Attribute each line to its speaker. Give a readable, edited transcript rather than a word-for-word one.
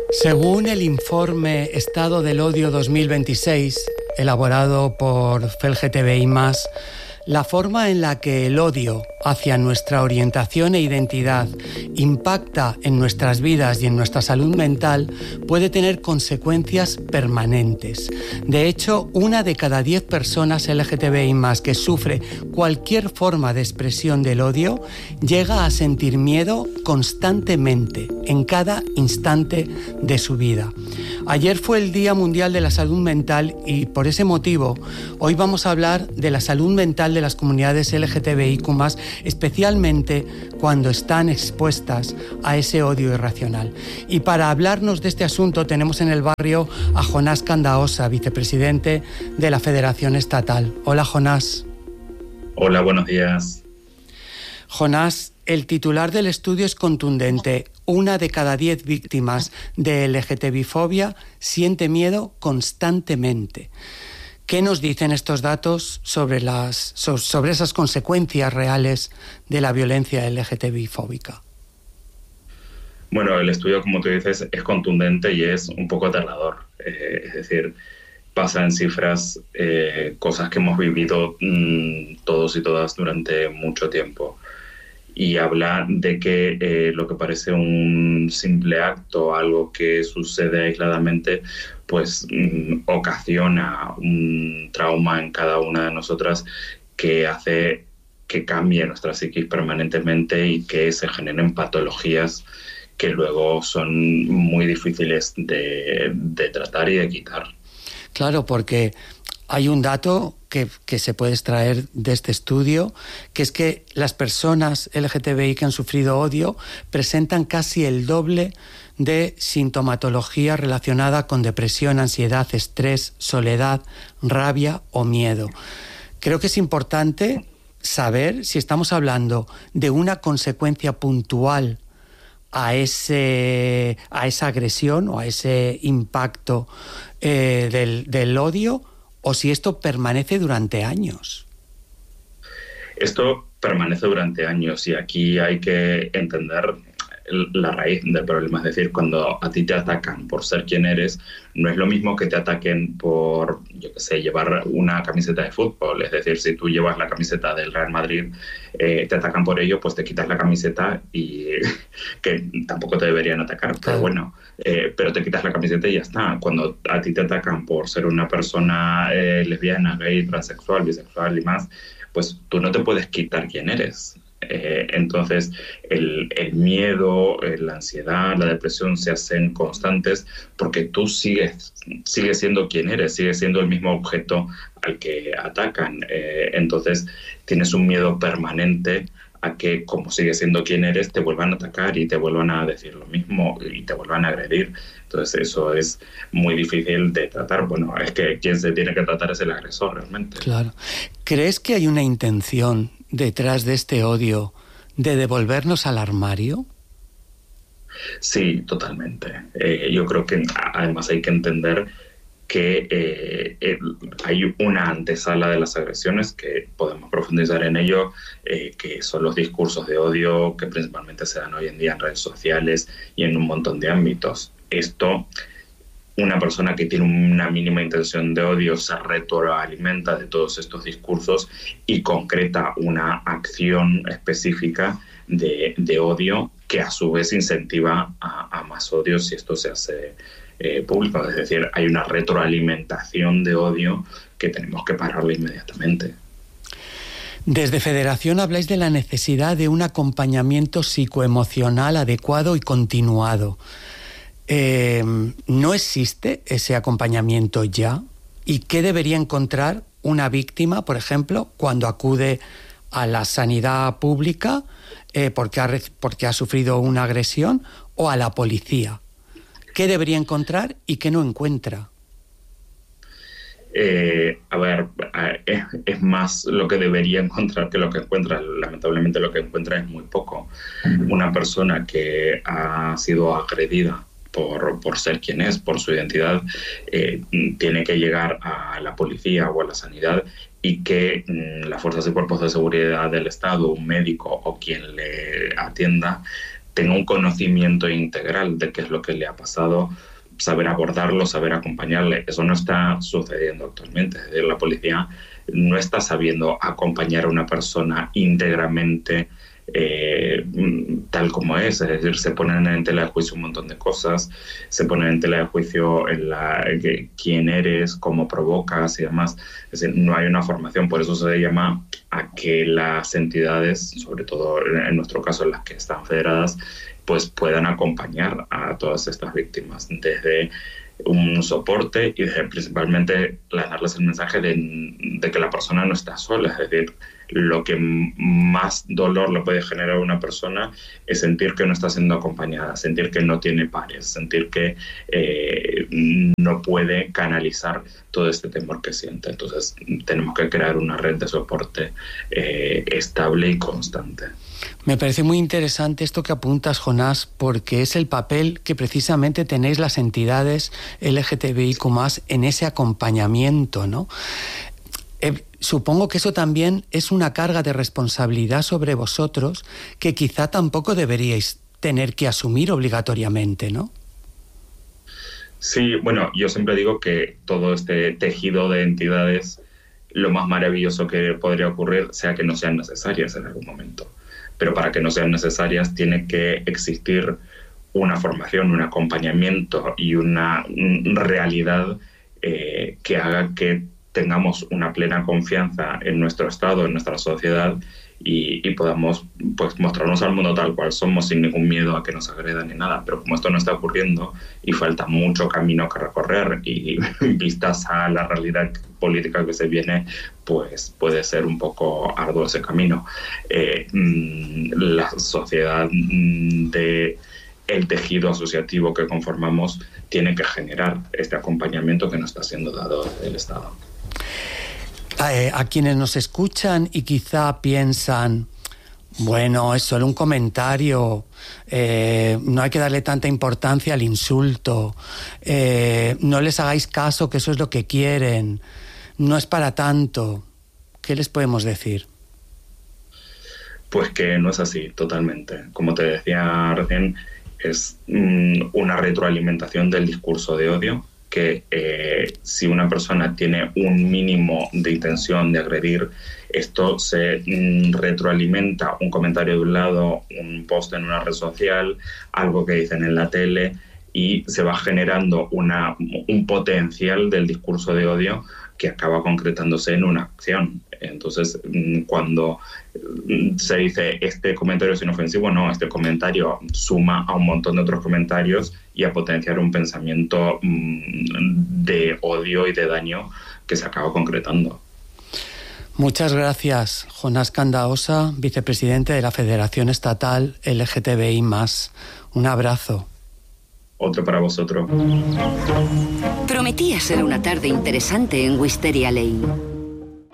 Speaker 1: Según el informe Estado del Odio 2026, elaborado por FELGTBI+, la forma en la que el odio hacia nuestra orientación e identidad impacta en nuestras vidas y en nuestra salud mental puede tener consecuencias permanentes. De hecho, 1 de cada 10 personas LGTBI+ que sufre cualquier forma de expresión del odio llega a sentir miedo constantemente, en cada instante de su vida. Ayer fue el Día Mundial de la Salud Mental y por ese motivo hoy vamos a hablar de la salud mental de las comunidades LGTBIQ+, especialmente cuando están expuestas a ese odio irracional. Y para hablarnos de este asunto tenemos en el barrio a Jonás Candaosa, vicepresidente de la Federación Estatal. Hola, Jonás.
Speaker 2: Hola, buenos días.
Speaker 1: Jonás, el titular del estudio es contundente. 1 de cada 10 víctimas de LGTBI-fobia siente miedo constantemente. ¿Qué nos dicen estos datos sobre esas consecuencias reales de la violencia LGTBI-fóbica?
Speaker 2: Bueno, el estudio, como tú dices, es contundente y es un poco aterrador. Es decir, pasa en cifras cosas que hemos vivido todos y todas durante mucho tiempo. Y habla de que lo que parece un simple acto, algo que sucede aisladamente, pues ocasiona un trauma en cada una de nosotras que hace que cambie nuestra psiquis permanentemente y que se generen patologías que luego son muy difíciles de tratar y de quitar.
Speaker 1: Claro, porque hay un dato que se puede extraer de este estudio, que es que las personas LGTBI que han sufrido odio presentan casi el doble de sintomatología relacionada con depresión, ansiedad, estrés, soledad, rabia o miedo. Creo que es importante saber si estamos hablando de una consecuencia puntual a esa agresión o a ese impacto del odio, o si esto permanece durante años.
Speaker 2: Esto permanece durante años y aquí hay que entender la raíz del problema. Es decir, cuando a ti te atacan por ser quien eres, no es lo mismo que te ataquen por, yo qué sé, llevar una camiseta de fútbol. Es decir, si tú llevas la camiseta del Real Madrid, te atacan por ello, pues te quitas la camiseta y que tampoco te deberían atacar, pero bueno, pero te quitas la camiseta y ya está. Cuando a ti te atacan por ser una persona lesbiana, gay, transexual, bisexual y más, pues tú no te puedes quitar quién eres. Entonces el miedo, la ansiedad, la depresión se hacen constantes porque tú sigues siendo quien eres, sigues siendo el mismo objeto al que atacan. Entonces tienes un miedo permanente a que, como sigues siendo quien eres, te vuelvan a atacar y te vuelvan a decir lo mismo y te vuelvan a agredir. Entonces eso es muy difícil de tratar. Bueno, es que quien se tiene que tratar es el agresor realmente.
Speaker 1: Claro. ¿Crees que hay una intención detrás de este odio de devolvernos al armario?
Speaker 2: Sí, totalmente. Yo creo que además hay que entender que hay una antesala de las agresiones, que podemos profundizar en ello, que son los discursos de odio que principalmente se dan hoy en día en redes sociales y en un montón de ámbitos. Esto, una persona que tiene una mínima intención de odio se retroalimenta de todos estos discursos y concreta una acción específica de odio que a su vez incentiva a más odio si esto se hace público. Es decir, hay una retroalimentación de odio que tenemos que pararla inmediatamente.
Speaker 1: Desde Federación habláis de la necesidad de un acompañamiento psicoemocional adecuado y continuado. ¿No existe ese acompañamiento ya? ¿Y qué debería encontrar una víctima, por ejemplo, cuando acude a la sanidad pública porque ha sufrido una agresión, o a la policía? ¿Qué debería encontrar y qué no encuentra?
Speaker 2: Es más lo que debería encontrar que lo que encuentra. Lamentablemente lo que encuentra es muy poco. Una persona que ha sido agredida por ser quien es, por su identidad, tiene que llegar a la policía o a la sanidad y que las fuerzas y cuerpos de seguridad del Estado, un médico o quien le atienda, tenga un conocimiento integral de qué es lo que le ha pasado, saber abordarlo, saber acompañarle. Eso no está sucediendo actualmente. Es decir, la policía no está sabiendo acompañar a una persona íntegramente tal como es decir, se ponen en tela de juicio un montón de cosas, se ponen en tela de juicio quién eres, cómo provocas y demás. Es decir, no hay una formación, por eso se llama a que las entidades, sobre todo en nuestro caso las que están federadas, pues puedan acompañar a todas estas víctimas desde un soporte y principalmente darles el mensaje de que la persona no está sola. Es decir, lo que más dolor le puede generar a una persona es sentir que no está siendo acompañada, sentir que no tiene pares, sentir que no puede canalizar todo este temor que siente. Entonces tenemos que crear una red de soporte estable y constante.
Speaker 1: Me parece muy interesante esto que apuntas, Jonás, porque es el papel que precisamente tenéis las entidades LGTBIQ+ en ese acompañamiento, ¿no? Supongo que eso también es una carga de responsabilidad sobre vosotros que quizá tampoco deberíais tener que asumir obligatoriamente, ¿no?
Speaker 2: Sí, bueno, yo siempre digo que todo este tejido de entidades, lo más maravilloso que podría ocurrir sea que no sean necesarias en algún momento. Pero para que no sean necesarias tiene que existir una formación, un acompañamiento y una realidad que haga que tengamos una plena confianza en nuestro Estado, en nuestra sociedad y podamos pues mostrarnos al mundo tal cual somos sin ningún miedo a que nos agredan ni nada. Pero como esto no está ocurriendo y falta mucho camino que recorrer y vistas a la realidad política que se viene, pues puede ser un poco arduo ese camino. La sociedad el tejido asociativo que conformamos tiene que generar este acompañamiento que nos está siendo dado del Estado.
Speaker 1: A quienes nos escuchan y quizá piensan, bueno, es solo un comentario, no hay que darle tanta importancia al insulto, no les hagáis caso que eso es lo que quieren, no es para tanto. ¿Qué les podemos decir?
Speaker 2: Pues que no es así, totalmente. Como te decía recién, es una retroalimentación del discurso de odio que si una persona tiene un mínimo de intención de agredir, esto se retroalimenta, un comentario de un lado, un post en una red social, algo que dicen en la tele, y se va generando un potencial del discurso de odio que acaba concretándose en una acción. Entonces, cuando se dice este comentario es inofensivo, no, este comentario suma a un montón de otros comentarios y a potenciar un pensamiento de odio y de daño que se acaba concretando.
Speaker 1: Muchas gracias, Jonás Candaosa, vicepresidente de la Federación Estatal LGTBI+. Un abrazo.
Speaker 2: Otro para vosotros.
Speaker 3: Prometía ser una tarde interesante en Wisteria Lane.